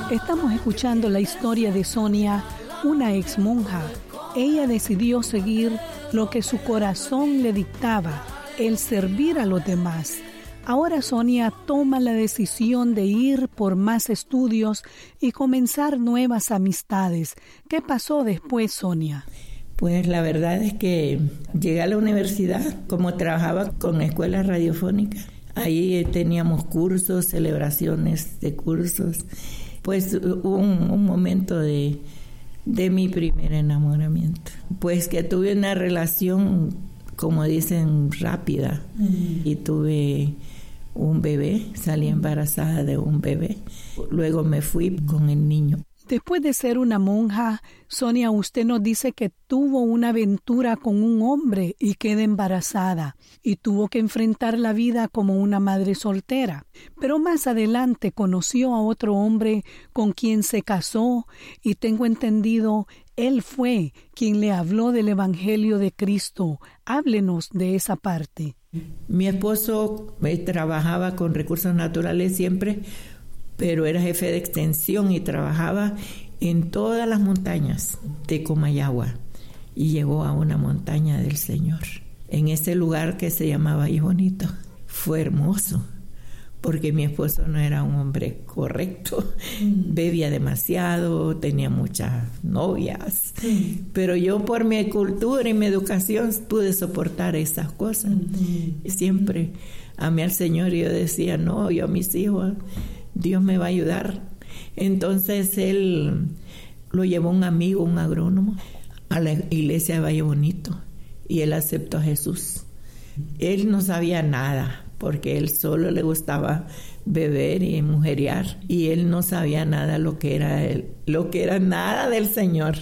Estamos escuchando la historia de Sonia, una ex monja. Ella decidió seguir lo que su corazón le dictaba, el servir a los demás. Ahora Sonia toma la decisión de ir por más estudios y comenzar nuevas amistades. ¿Qué pasó después, Sonia? Pues la verdad es que llegué a la universidad, como trabajaba con escuelas radiofónicas. Ahí teníamos cursos, celebraciones de cursos. Pues hubo un momento de mi primer enamoramiento. Pues que tuve una relación, como dicen, rápida. Y tuve un bebé, salí embarazada de un bebé. Luego me fui con el niño. Después de ser una monja, Sonia, usted nos dice que tuvo una aventura con un hombre y queda embarazada y tuvo que enfrentar la vida como una madre soltera. Pero más adelante conoció a otro hombre con quien se casó y tengo entendido, él fue quien le habló del Evangelio de Cristo. Háblenos de esa parte. Mi esposo trabajaba con recursos naturales siempre, pero era jefe de extensión y trabajaba en todas las montañas de Comayagua y llegó a una montaña del Señor, en ese lugar que se llamaba Valle Bonito. Fue hermoso, porque mi esposo no era un hombre correcto, bebía demasiado, tenía muchas novias, pero yo por mi cultura y mi educación pude soportar esas cosas. Siempre amé al Señor y yo decía, no, yo a mis hijos, Dios me va a ayudar. Entonces él lo llevó un amigo, un agrónomo, a la iglesia de Valle Bonito y él aceptó a Jesús. Él no sabía nada porque él solo le gustaba beber y mujerear y él no sabía nada lo que era nada del Señor.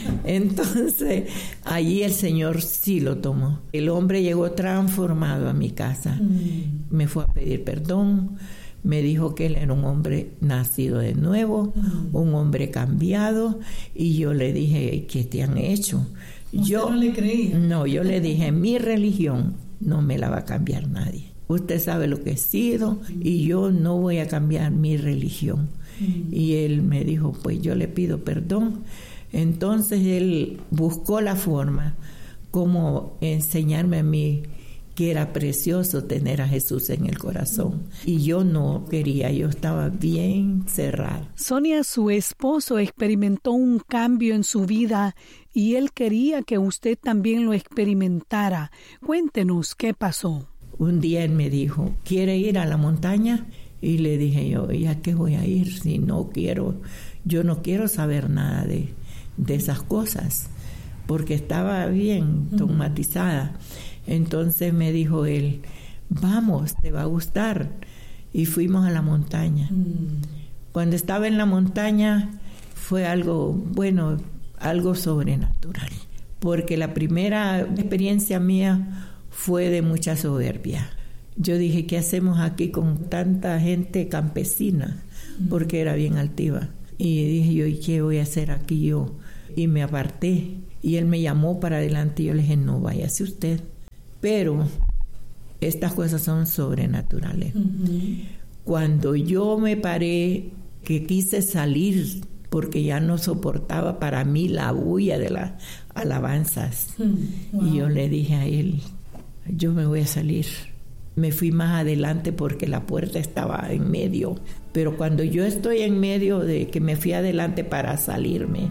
Entonces allí el Señor sí lo tomó. El hombre llegó transformado a mi casa. Me fue a pedir perdón. Me dijo que él era un hombre nacido de nuevo, un hombre cambiado, y yo le dije, ¿qué te han hecho? Yo no le creí. No, yo le dije, mi religión no me la va a cambiar nadie. Usted sabe lo que he sido y yo no voy a cambiar mi religión. Y él me dijo, pues yo le pido perdón. Entonces él buscó la forma como enseñarme a mí que era precioso tener a Jesús en el corazón. Y yo no quería, yo estaba bien cerrada. Sonia, su esposo experimentó un cambio en su vida y él quería que usted también lo experimentara. Cuéntenos, ¿qué pasó? Un día él me dijo, ¿quiere ir a la montaña? Y le dije yo, ¿y a qué voy a ir si no quiero? Yo no quiero saber nada de esas cosas, porque estaba bien traumatizada. Entonces me dijo él, vamos, te va a gustar. Y fuimos a la montaña. Cuando estaba en la montaña fue algo, bueno, algo sobrenatural. Porque la primera experiencia mía fue de mucha soberbia. Yo dije, ¿qué hacemos aquí con tanta gente campesina? Porque era bien altiva. Y dije yo, ¿y qué voy a hacer aquí yo? Y me aparté. Y él me llamó para adelante y yo le dije, no, váyase usted. Pero estas cosas son sobrenaturales. Cuando yo me paré, que quise salir, porque ya no soportaba para mí la bulla de las alabanzas. Y yo le dije a él, yo me voy a salir. Me fui más adelante porque la puerta estaba en medio. Pero cuando yo estoy en medio de que me fui adelante para salirme,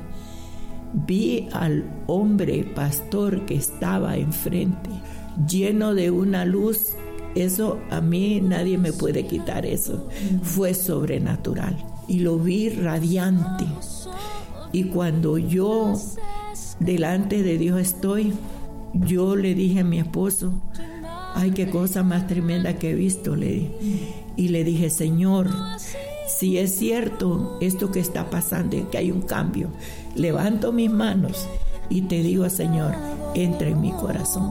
vi al hombre pastor que estaba enfrente, lleno de una luz. Eso a mí nadie me puede quitar eso. Fue sobrenatural. Y lo vi radiante. Y cuando yo delante de Dios estoy, yo le dije a mi esposo, ay, qué cosa más tremenda que he visto, le dije. Y le dije, Señor, si es cierto esto que está pasando, que hay un cambio, levanto mis manos y te digo, Señor, entra en mi corazón.